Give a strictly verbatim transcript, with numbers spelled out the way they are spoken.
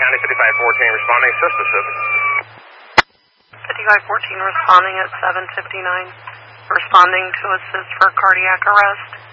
County, fifty-five fourteen responding, assist, assist. fifty-five fourteen responding at seven fifty-nine. Responding to assist for cardiac arrest.